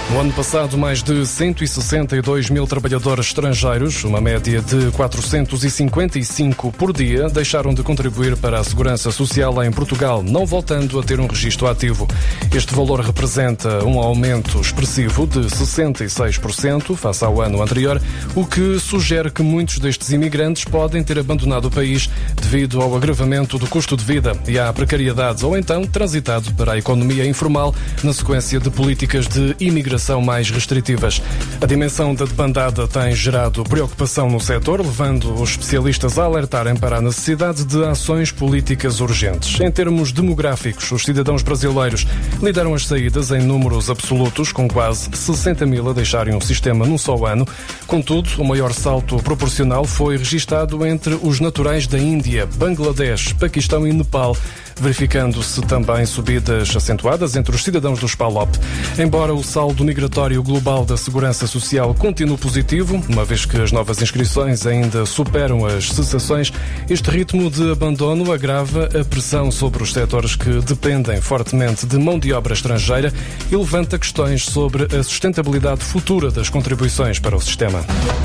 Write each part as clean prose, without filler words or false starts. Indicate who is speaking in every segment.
Speaker 1: No ano passado, mais de 162 mil trabalhadores estrangeiros, uma média de 455 por dia, deixaram de contribuir para a segurança social em Portugal, não voltando a ter um registro ativo. Este valor representa um aumento expressivo de 66% face ao ano anterior, o que sugere que muitos destes imigrantes podem ter abandonado o país devido ao agravamento do custo de vida e à precariedade, ou então transitado para a economia informal na sequência de políticas de imigração mais restritivas. A dimensão da debandada tem gerado preocupação no setor, levando os especialistas a alertarem para a necessidade de ações políticas urgentes. Em termos demográficos, os cidadãos brasileiros lideram as saídas em números absolutos, com quase 60 mil a deixarem o sistema num só ano. Contudo, o maior salto proporcional foi registado entre os naturais da Índia, Bangladesh, Paquistão e Nepal, verificando-se também subidas acentuadas entre os cidadãos dos PALOP. Embora o saldo migratório global da Segurança Social continue positivo, uma vez que as novas inscrições ainda superam as cessações, este ritmo de abandono agrava a pressão sobre os setores que dependem fortemente de mão de obra estrangeira e levanta questões sobre a sustentabilidade futura das contribuições para o sistema.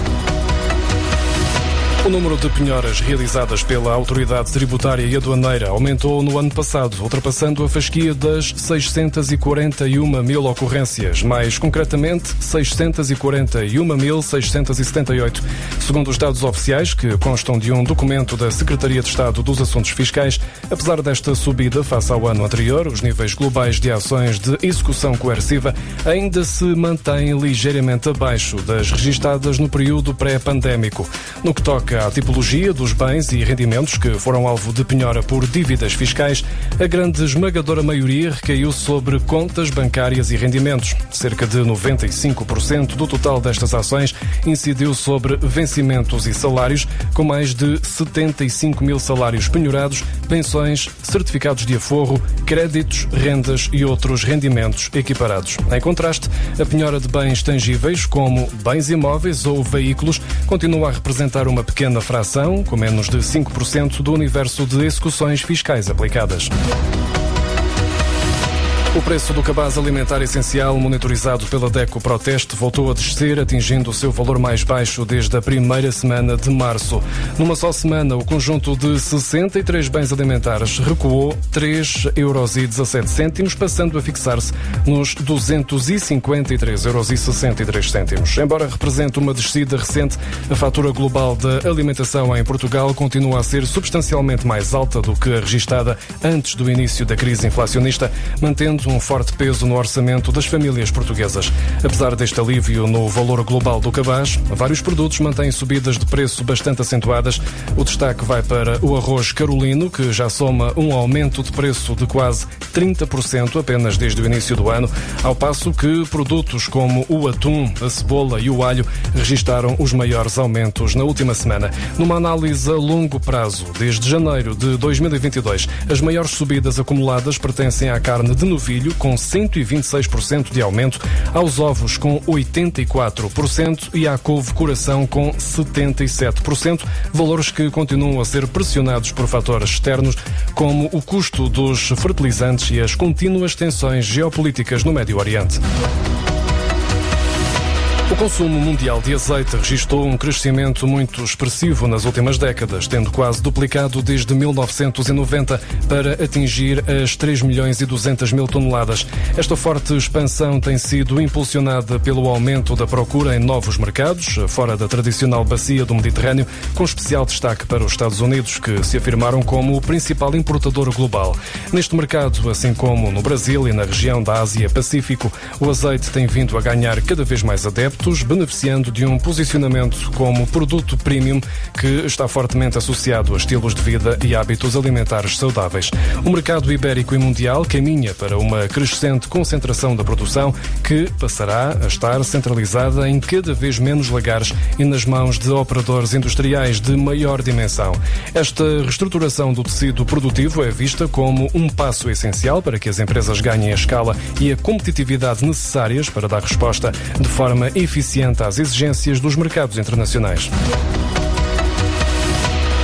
Speaker 1: O número de penhoras realizadas pela Autoridade Tributária e Aduaneira aumentou no ano passado, ultrapassando a fasquia das 641 mil ocorrências, mais concretamente 641.678. Segundo os dados oficiais, que constam de um documento da Secretaria de Estado dos Assuntos Fiscais, apesar desta subida face ao ano anterior, os níveis globais de ações de execução coerciva ainda se mantêm ligeiramente abaixo das registadas no período pré-pandémico. No que toca à tipologia dos bens e rendimentos que foram alvo de penhora por dívidas fiscais, a grande esmagadora maioria recaiu sobre contas bancárias e rendimentos. Cerca de 95% do total destas ações incidiu sobre vencimentos e salários, com mais de 75 mil salários penhorados, pensões, certificados de aforro, créditos, rendas e outros rendimentos equiparados. Em contraste, a penhora de bens tangíveis, como bens imóveis ou veículos, continua a representar uma pequena fração, com menos de 5% do universo de execuções fiscais aplicadas. O preço do cabaz alimentar essencial, monitorizado pela DECO Proteste, voltou a descer, atingindo o seu valor mais baixo desde a primeira semana de março. Numa só semana, o conjunto de 63 bens alimentares recuou 3,17 €, passando a fixar-se nos 253,63 €. Embora represente uma descida recente, a fatura global da alimentação em Portugal continua a ser substancialmente mais alta do que a registada antes do início da crise inflacionista, mantendo um forte peso no orçamento das famílias portuguesas. Apesar deste alívio no valor global do cabaz, vários produtos mantêm subidas de preço bastante acentuadas. O destaque vai para o arroz carolino, que já soma um aumento de preço de quase 30% apenas desde o início do ano, ao passo que produtos como o atum, a cebola e o alho registaram os maiores aumentos na última semana. Numa análise a longo prazo, desde janeiro de 2022, as maiores subidas acumuladas pertencem à carne de novilho, com 126% de aumento, aos ovos com 84% e à couve-coração com 77%, valores que continuam a ser pressionados por fatores externos, como o custo dos fertilizantes e as contínuas tensões geopolíticas no Médio Oriente. O consumo mundial de azeite registrou um crescimento muito expressivo nas últimas décadas, tendo quase duplicado desde 1990 para atingir as 3.200.000 toneladas. Esta forte expansão tem sido impulsionada pelo aumento da procura em novos mercados, fora da tradicional bacia do Mediterrâneo, com especial destaque para os Estados Unidos, que se afirmaram como o principal importador global. Neste mercado, assim como no Brasil e na região da Ásia-Pacífico, o azeite tem vindo a ganhar cada vez mais adeptos, beneficiando de um posicionamento como produto premium que está fortemente associado a estilos de vida e hábitos alimentares saudáveis. O mercado ibérico e mundial caminha para uma crescente concentração da produção que passará a estar centralizada em cada vez menos lagares e nas mãos de operadores industriais de maior dimensão. Esta reestruturação do tecido produtivo é vista como um passo essencial para que as empresas ganhem a escala e a competitividade necessárias para dar resposta de forma eficiente às exigências dos mercados internacionais.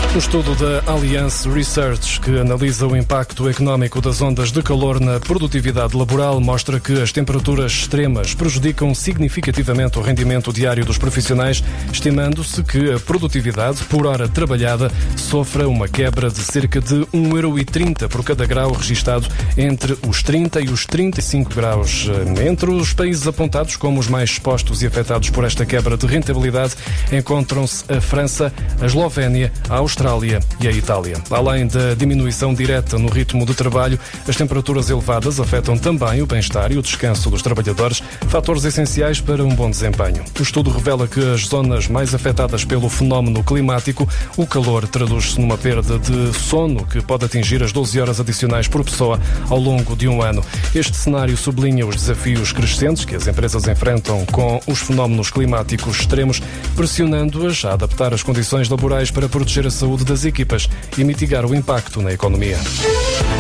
Speaker 1: Um estudo da Allianz Research, que analisa o impacto económico das ondas de calor na produtividade laboral, mostra que as temperaturas extremas prejudicam significativamente o rendimento diário dos profissionais, estimando-se que a produtividade por hora trabalhada sofra uma quebra de cerca de 1,30 € por cada grau registado entre os 30 e os 35 graus. Entre os países apontados como os mais expostos e afetados por esta quebra de rentabilidade encontram-se a França, a Eslovénia, a Austrália e a Itália. Além da diminuição direta no ritmo de trabalho, as temperaturas elevadas afetam também o bem-estar e o descanso dos trabalhadores, fatores essenciais para um bom desempenho. O estudo revela que as zonas mais afetadas pelo fenómeno climático, o calor traduz-se numa perda de sono que pode atingir as 12 horas adicionais por pessoa ao longo de um ano. Este cenário sublinha os desafios crescentes que as empresas enfrentam com os fenómenos climáticos extremos, pressionando-as a adaptar as condições laborais para proteger a saúde das equipas e mitigar o impacto na economia.